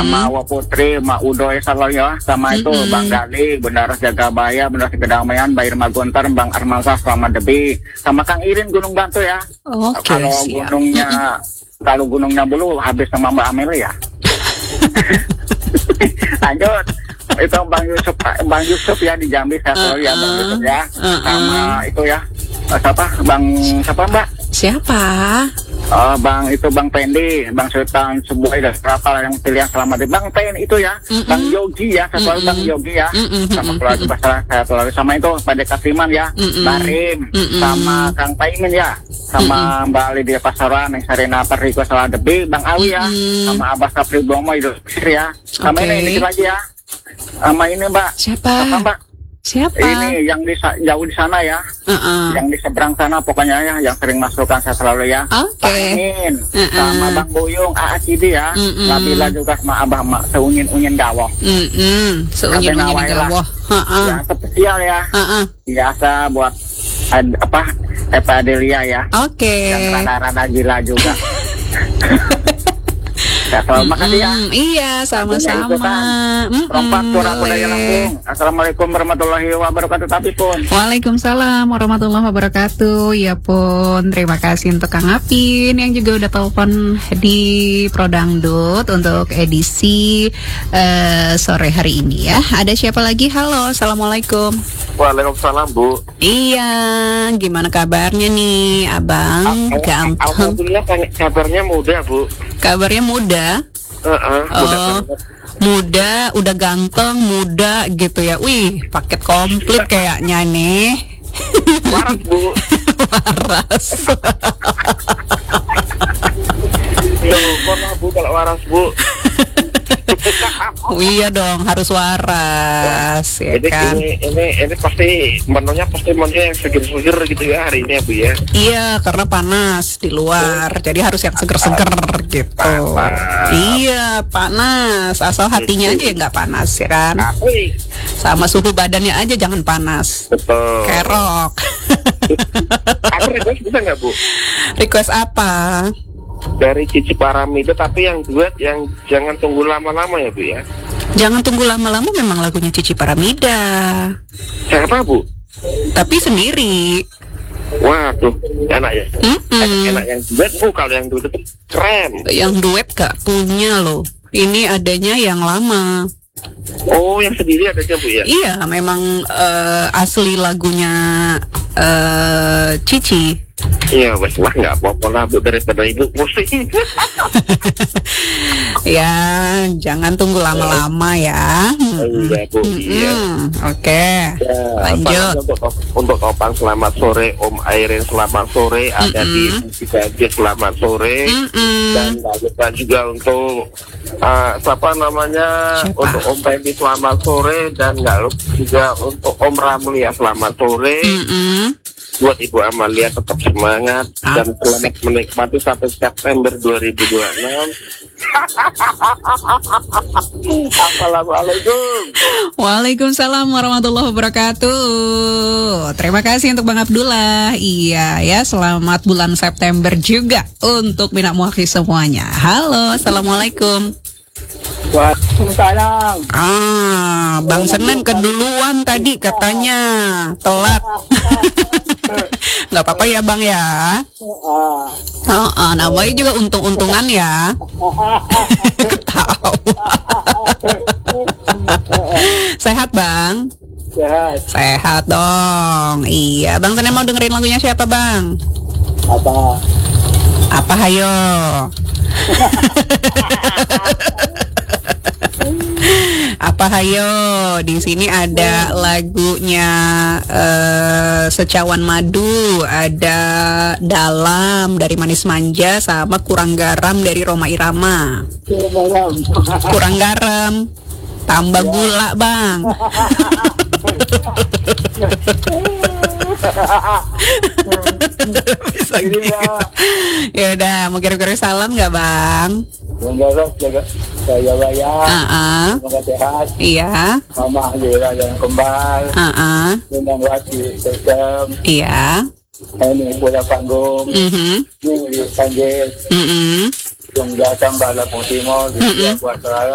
sama Wa Putri, Mak Udoy Saloyo, sama itu Bang Dali, Bendara Jagabaya, Bendara Kedamaian, Bair Magontar, Bang Armalsa, Selamat Debi, sama Kang Irin Gunung Bantu ya. Oke, Kalau siap. gunungnya dulu habis sama Mbak Amelia ya. Lanjut. Itu Bang Yusuf ya di Jambi, saya tahu ya Bang Yusuf ya. Sama itu ya. Siapa Mbak? Siapa? Bang Pendi, Bang Sultan Sebuah dan berapa yang pilihan selamat Bang Pen itu ya, Bang Yogi ya, saya tahu Bang Yogi ya, sama keluarga besar saya tahu sama itu Pada Kasiman ya, Barim, sama Kang Paimin ya, sama Mbak Lydia Pasaran, yang Sarina Periko Salah Debi, Bang Awi ya, sama Abah Sapri Bomo Idul Fitri ya, sama ini dikit lagi ya, sama ini Mbak. Siapa? Mbak? Siapa? Ini yang jauh di sana ya, yang di seberang sana pokoknya ya, yang sering masukkan saya selalu ya. Oke. Pak Amin, sama Bang Buyung, Aacidi ya, Nabila juga sama Abah Mak seungin-ungin gawoh. Seungin-ungin gawoh. Yang spesial ya, biasa buat Epa Adelia ya. Oke. Yang rada-rada gila juga. Ya, selamat makasih ya. Iya, sama-sama. Rompak Surah Budaya Lampung. Assalamualaikum warahmatullahi wabarakatuh. Tapi pun. Waalaikumsalam warahmatullahi wabarakatuh. Ya pun, terima kasih untuk Kang Apin yang juga udah telepon di Prodangdut untuk edisi sore hari ini ya. Ada siapa lagi? Halo, assalamualaikum. Waalaikumsalam Bu. Iya, gimana kabarnya nih, Abang? Ganteng. Alhamdulillah kabarnya muda Bu. Kabarnya muda. Muda, udah ganteng, muda gitu ya. Wih, paket komplit kayaknya nih. Waras Bu. Waras. Telepon Bu kalau waras Bu. Iya dong, harus waras ya Jadi kan. Ini pasti menunya yang seger-seger gitu ya hari ini ya Bu ya. Iya, karena panas di luar, jadi harus yang seger-seger gitu. Iya, panas. Asal hatinya aja yang nggak panas ya kan. Sama suhu badannya aja jangan panas. Betul. Kerok. Aku request bisa nggak Bu? Request apa? Dari Cici Paramida tapi yang duet yang Jangan Tunggu Lama-Lama ya Bu ya. Jangan Tunggu Lama-Lama memang lagunya Cici Paramida. Siapa Bu? Tapi sendiri. Waduh, enak ya. Enak yang duet Bu, kalau yang duet itu keren. Yang duet gak punya loh. Ini adanya yang lama. Oh, yang sendiri adanya Bu ya? Iya, memang asli lagunya Cici. Iya, wes lah nggak apa-apa lah Bu, daripada ibu pusing. Ya, jangan tunggu lama-lama ya. Iya Bu, iya. Oke, Ya, lanjut. Untuk Topang selamat sore, Om Airin selamat sore, ada di Cigaji selamat sore, dan nggak lupa juga untuk siapa namanya, untuk Om Pendi selamat sore, dan nggak lupa juga untuk Om Ramlia selamat sore. Buat Ibu Amalia tetap semangat dan selamat menikmati sampai September 2026. Assalamualaikum. Waalaikumsalam warahmatullahi wabarakatuh. Terima kasih untuk Bang Abdullah. Iya ya, selamat bulan September juga untuk Bina Muakhi semuanya. Halo, assalamualaikum. Waalaikumsalam. Bang Senen keduluan tadi katanya telat. Nggak apa-apa ya Bang ya. Namanya juga untung-untungan ya. Ketawa. Sehat Bang? Sehat. Sehat dong. Iya, Bang Senen mau dengerin lagunya siapa Bang? Apa hayo? Apa hayo? Di sini ada lagunya Secawan Madu, ada Dalam dari Manis Manja, sama Kurang Garam dari Roma Irama. Kurang garam, tambah gula Bang. Bisa gitu. Ya udah, mau kirim-kirim salam nggak Bang? Jaga saya bayar. Semoga sehat. Iya. Mama Alira yang kembal. Undang Wati Sistem. Iya. Ini punya panggung. Ini Panjir. Yang datang bala Putimo. Buat saya.